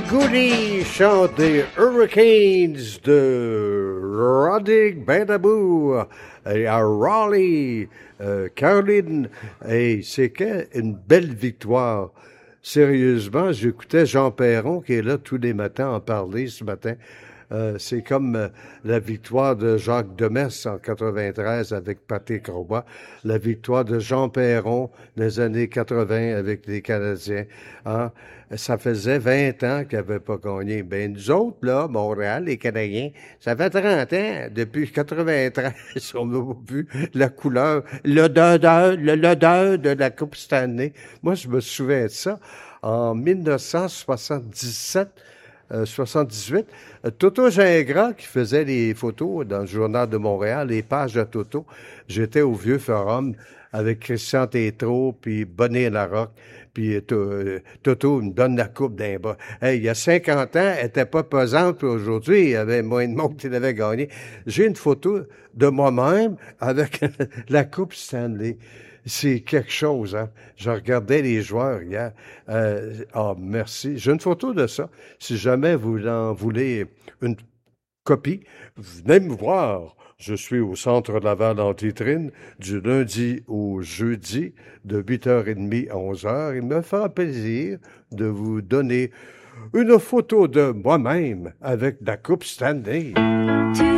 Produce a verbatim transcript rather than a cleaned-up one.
Goody chante des Hurricanes de Roddy Bendabour et à Raleigh, euh, Caroline. Et c'est que une belle victoire. Sérieusement, j'écoutais Jean Perron qui est là tous les matins en parler ce matin. Euh, c'est comme euh, la victoire de Jacques Demers en quatre-vingt-treize avec Patrick Roy, la victoire de Jean Perron dans les années quatre-vingt avec les Canadiens. Hein? Ça faisait vingt ans qu'ils n'avaient pas gagné. Ben nous autres, là, Montréal, les Canadiens, ça fait trente ans, depuis quatre-vingt-treize, on n'a vu la couleur, l'odeur, l'odeur de la Coupe Stanley. Moi, je me souviens de ça. En dix-neuf cent soixante-dix-sept, Euh, soixante-dix-huit, euh, Toto Gingras qui faisait les photos dans le Journal de Montréal, les pages de Toto. J'étais au Vieux Forum avec Christian Tétrault, puis Bonnet Larocque, puis euh, Toto me donne la coupe d'un bas. Hey, il y a cinquante ans, elle était pas pesante, puis aujourd'hui, il y avait moins de monde qui l'avait gagné. J'ai une photo de moi-même avec la coupe Stanley. C'est quelque chose, hein. Je regardais les joueurs hier. Euh, ah, merci. J'ai une photo de ça. Si jamais vous en voulez une copie, venez me voir. Je suis au Centre Laval en Titrine du lundi au jeudi de huit heures trente à onze heures. Il me fera plaisir de vous donner une photo de moi-même avec la Coupe Stanley.